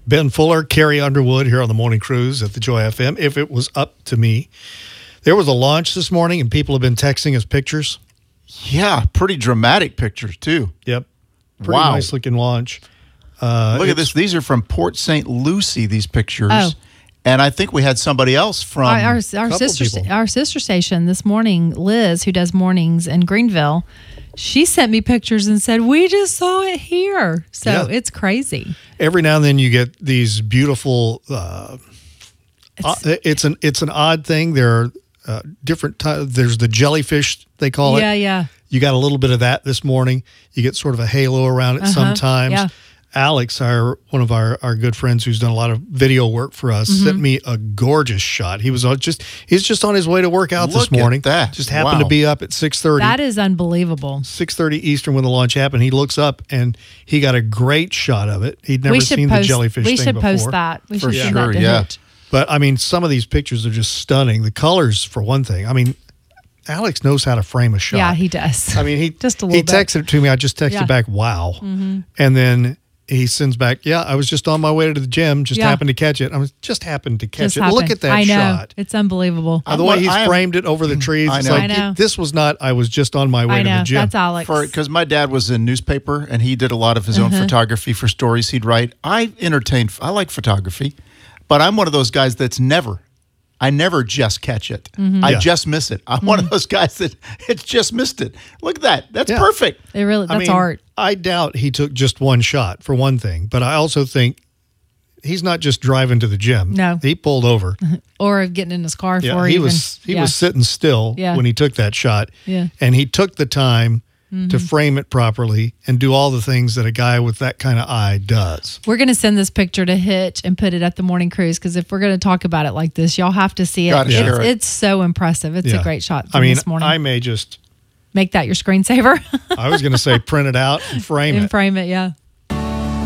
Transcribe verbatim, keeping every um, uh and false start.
Ben Fuller, Carrie Underwood here on the Morning Cruise at the Joy F M. If it was up to me, there was a launch this morning, and people have been texting us pictures. Yeah, pretty dramatic pictures, too. Yep. Pretty Wow. nice-looking launch. Uh, Look at this. These are from Port Saint Lucie, these pictures. Oh. And I think we had somebody else from... Our, our, our couple sister sta- people. our sister station this morning, Liz, who does mornings in Greenville, she sent me pictures and said, we just saw it here. So Yeah. it's crazy. Every now and then you get these beautiful... Uh, It's- uh, it's an it's an odd thing. There are uh, different types. There's the jellyfish, they call Yeah, it. yeah. You got a little bit of that this morning. You get sort of a halo around it Uh-huh, sometimes. yeah. Alex, our one of our, our good friends who's done a lot of video work for us, Mm-hmm. sent me a gorgeous shot. He was on just he's just on his way to work out Look this morning. at that. Just happened Wow. to be up at six thirty. That is unbelievable. six thirty Eastern when the launch happened. He looks up and he got a great shot of it. He'd never we should seen post, the jellyfish We thing should before. post that. We For should send sure, that to yeah. Hitch. But I mean, some of these pictures are just stunning. The colors, for one thing. I mean, Alex knows how to frame a shot. Yeah, he does. I mean, he Just a he little bit. texted it to me. I just texted Yeah. back, "Wow," Mm-hmm. and then he sends back, "Yeah, I was just on my way to the gym. Just Yeah. happened to catch it. I was just happened to catch Just it. happened. Look at that I know. shot. It's unbelievable. Uh, the way he's I am- framed it over the trees. I It's know. like I know. it- this was not. I was just on my way I to know. the gym. That's Alex. Because my dad was in newspaper, and he did a lot of his Uh-huh. own photography for stories he'd write. I entertain. I like photography, but I'm one of those guys that's never... I never just catch it. Mm-hmm. I Yeah. just miss it. I'm one of those guys that it's just missed it. Look at that. That's Yeah. perfect. It really, I that's mean, art. I doubt he took just one shot for one thing, but I also think he's not just driving to the gym. No. He pulled over. Or getting in his car Yeah, for he even. was he yeah. was sitting still Yeah. when he took that shot. Yeah. And he took the time Mm-hmm. to frame it properly and do all the things that a guy with that kind of eye does. We're going to send this picture to Hitch and put it at the morning cruise because if we're going to talk about it like this, y'all have to see it. Gotta It's, share it. it's so impressive. It's Yeah. a great shot I from mean, this morning. I may just Make that your screensaver I was going to say print it out and frame and it. frame it. Yeah.